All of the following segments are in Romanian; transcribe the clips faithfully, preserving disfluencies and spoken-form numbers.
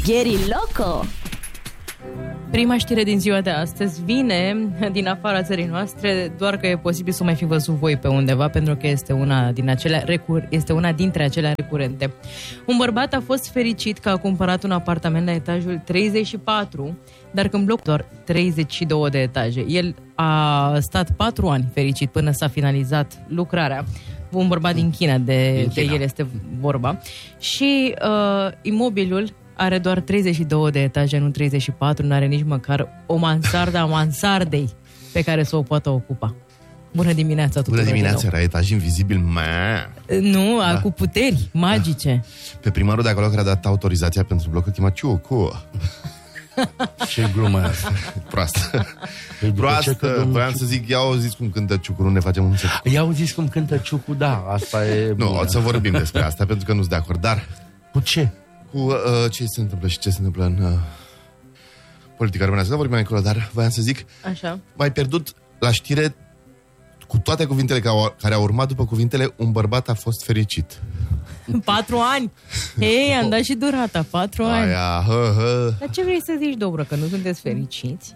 Gheri Loco. Prima știre din ziua de astăzi vine din afara țării noastre, doar că e posibil să mai fi văzut voi pe undeva, pentru că este una, din acelea recur- este una dintre acelea recurente. Un bărbat a fost fericit că a cumpărat un apartament la etajul treizeci și patru, dar când bloc doar treizeci și două de etaje. El a stat patru ani fericit până s-a finalizat lucrarea. Un bărbat din China, de, din China. de el este vorba. Și uh, imobilul are doar treizeci și două de etaje, nu treizeci și patru, nu are nici măcar o mansardă a mansardei pe care să o poată ocupa. Bună dimineața tuturor. Bună dimineața, era etaj invizibil, mă. Nu, da. Cu puteri magice. Da. Pe primarul de acolo care a dat autorizația pentru blocul chema Ciucu. Ce glumă asta. Proastă. Proastă, voiam să zic, ia auziți cum cântă Ciucu, nu ne facem un set. Ia auziți cum cântă Ciucu, da, asta e bună. Nu, o să vorbim despre asta, pentru că nu sunt de acord, dar... Cu ce? Cu uh, ce se întâmplă și ce se întâmplă în uh, politica românească. Nu vorbim mai încolo, dar voiam să zic, așa. Mai pierdut la știre cu toate cuvintele care au urmat după cuvintele, un bărbat a fost fericit. Patru ani? Ei, am dat și durata, patru ani. Aia, hă, hă. Dar ce vrei să zici, Dobră, că nu sunteți fericiți?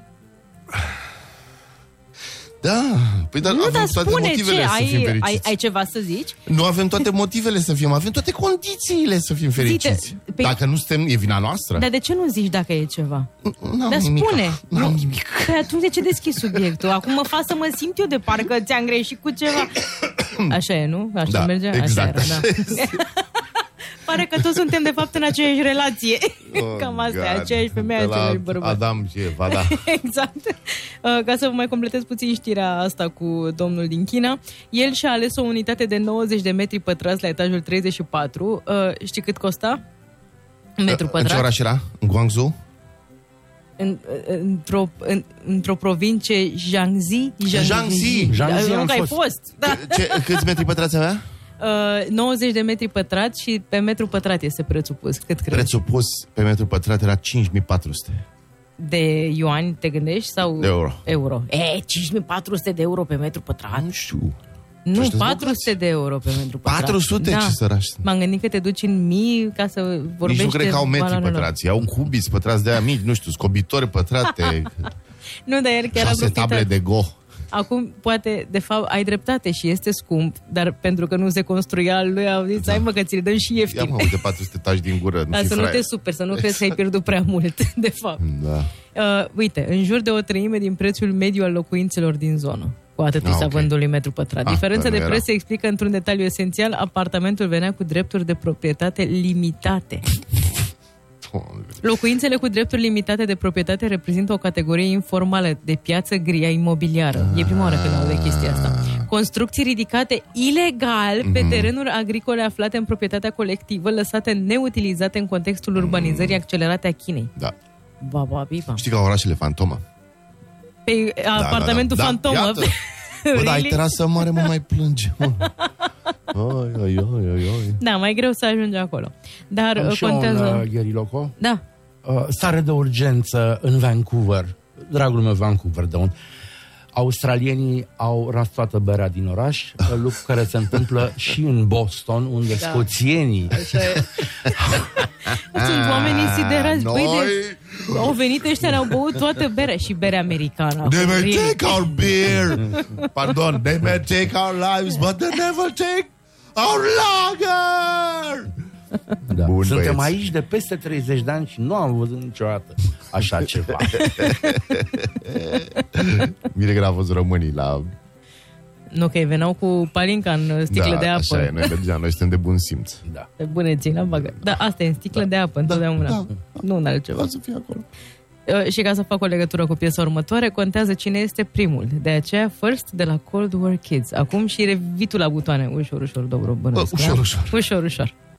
Da, păi dar nu, avem dar toate spune, motivele ce? să Ai, fim fericiți. Ai, ai ceva să zici? Nu avem toate motivele să fim, avem toate condițiile să fim fericiți. Zite, pe... Dacă nu suntem, e vina noastră. Dar de ce nu zici dacă e ceva? N-am dar nimic. spune. N-am nimic. Păi atunci de ce deschizi subiectul? Acum mă fac să mă simt eu de parcă ți-am greșit cu ceva. Așa e, nu? Așa da, merge? exact. Așa era, da. Pare că toți suntem de fapt în aceeași relație. Oh, cam asta God. e, aceeași femeie, același bărbat. Adam și Eva, da. Exact. Uh, ca să vă mai completez puțin știrea asta cu domnul din China, el și-a ales o unitate de nouăzeci de metri pătrați la etajul treizeci și patru. Uh, știi cât costa? Metru pătrat. În ce oraș era? În Guangzhou? În, într-o, în, într-o provincie Jiangxi. Jiangxi. Jiangxi Nu am că ai fost. fost. Da. Ce, câți metri pătrați avea? Uh, nouăzeci de metri pătrați și pe metru pătrat este prețul pus. Cât crezi? Prețul pus pe metru pătrat era cinci mii patru sute. De yuani te gândești? Sau de euro. Euro. E, cinci mii patru sute de euro pe metru pătrat? Nu știu. Nu, patru sute de euro pe metru pătrat. patru sute? Da. Ce sărași. M-am gândit că te duci în mii ca să vorbești. Nici nu cred că au metri pătrați. Au cubiți pătrați de aia mici, nu știu, scobitori pătrate. Nu, dar el chiar a șase table de go. Acum, poate, de fapt, ai dreptate și este scump, dar pentru că nu se construia, lui au zis, da. Hai mă, că ți-l dăm și ieftin. Ia mă, uite, patru sute taci din gură. Dar să nu te superi, să nu crezi că ai pierdut prea mult, de fapt. Da. Uh, uite, în jur de o treime din prețul mediu al locuințelor din zonă. Cu atât ah, okay. vândului metru pătrat. Ah, diferența de preț se explică într-un detaliu esențial. Apartamentul venea cu drepturi de proprietate limitate. Locuințele cu drepturi limitate de proprietate reprezintă o categorie informală de piață gri a imobiliară. E prima oară când aud de chestia asta. Construcții ridicate ilegal pe terenuri agricole aflate în proprietatea colectivă, lăsate neutilizate în contextul urbanizării accelerate a Chinei. Da. Ba, ba, biba. Știi că la orașele fantomă. Pe da, apartamentul da, da. fantomă. Da, bă, dar ai terasă mare, mă mai plânge. Mă. Ai, ai, ai, ai, ai. Da, mai greu să ajungi acolo. Dar am și contează... un uh, Gheri Loco. Da. Uh, stare de urgență în Vancouver. Dragul meu, Vancouver, de unde? Australienii au ras toată berea din oraș, lucru care se întâmplă și în Boston, unde da. scoțienii... Așa e. Sunt oamenii siderați. Băi, de... au venit ăștia, ne-au băut toată berea și berea americană. They may take our beer. Pardon, they may take our lives, but they never take our lager. Da. Bun, Suntem băieți. aici de peste treizeci de ani și nu am văzut niciodată așa ceva. Bine că n-a fost românii la... Nu, că veneau cu palinca în sticlă da, de apă. Așa e, noi mergeam, noi suntem de bun simț. Da. Pe bune, ține bagă. Da, asta e, în sticlă da. de apă, întotdeauna. Da, da, da. Nu în altceva. Să fie acolo. Uh, și ca să fac o legătură cu piesa următoare, contează cine este primul. De aceea, First de la Cold War Kids. Acum și revitul la butoane. Ușor, ușor, dobro, bănuiesc. Ușor, ușor. Ușor, ușor.